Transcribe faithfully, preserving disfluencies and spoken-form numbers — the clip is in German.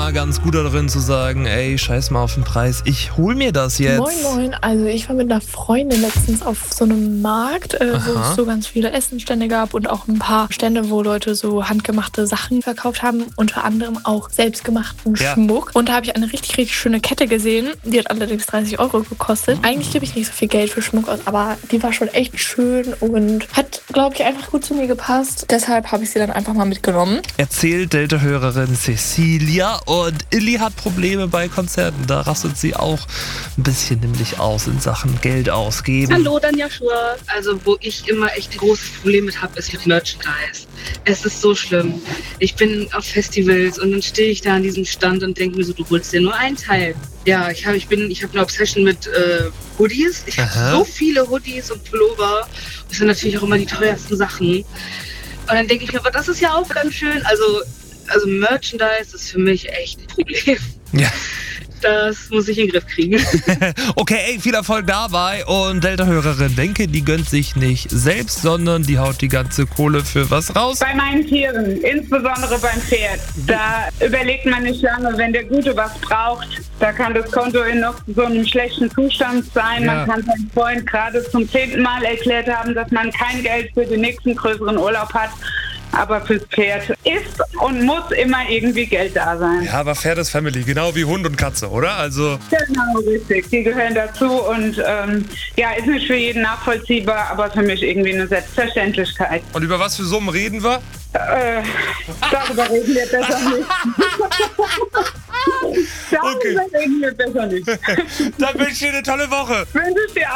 immer ganz gut darin zu sagen, ey, scheiß mal auf den Preis, ich hol mir das jetzt. Moin Moin, also ich war mit einer Freundin letztens auf so einem Markt, äh, wo es so ganz viele Essenstände gab und auch ein paar Stände, wo Leute so handgemachte Sachen verkauft haben, unter anderem auch selbstgemachten Ja. Schmuck. Und da habe ich eine richtig, richtig schöne Kette gesehen, die hat allerdings dreißig Euro gekostet. Eigentlich gebe ich nicht so viel Geld für Schmuck aus, aber die war schon echt schön und hat, glaube ich, einfach gut zu mir gepasst. Deshalb habe ich sie dann einfach mal mitgenommen. Erzählt Delta-Hörerin Cecilia, und Illy hat Probleme bei Konzerten. Da rastet sie auch ein bisschen nämlich aus in Sachen Geld ausgeben. Hallo, Danja Schur. Also, wo ich immer echt ein großes Problem mit habe, ist mit Merchandise. Es ist so schlimm. Ich bin auf Festivals und dann stehe ich da an diesem Stand und denke mir so, du holst dir nur ein Teil. Ja, ich habe ich bin, ich habe eine Obsession mit äh, Hoodies. Ich habe so viele Hoodies und Pullover. Das sind natürlich auch immer die teuersten Sachen. Und dann denke ich mir, aber das ist ja auch ganz schön. Also, also Merchandise ist für mich echt ein Problem. Ja. Das muss ich in den Griff kriegen. Okay, ey, viel Erfolg dabei. Und Delta-Hörerin Denke, die gönnt sich nicht selbst, sondern die haut die ganze Kohle für was raus. Bei meinen Tieren, insbesondere beim Pferd, da überlegt man nicht lange, wenn der Gute was braucht. Da kann das Konto in noch so einem schlechten Zustand sein. Ja. Man kann seinem Freund gerade zum zehnten Mal erklärt haben, dass man kein Geld für den nächsten größeren Urlaub hat. Aber fürs Pferd ist und muss immer irgendwie Geld da sein. Ja, aber Pferd ist Family, genau wie Hund und Katze, oder? Also Genau, richtig. Die gehören dazu und ähm, ja, ist nicht für jeden nachvollziehbar, aber für mich irgendwie eine Selbstverständlichkeit. Und über was für Summen reden wir? Äh, darüber reden wir besser nicht. darüber Okay. reden wir besser nicht. Dann wünsche ich dir eine tolle Woche. Wünsche ich dir auch.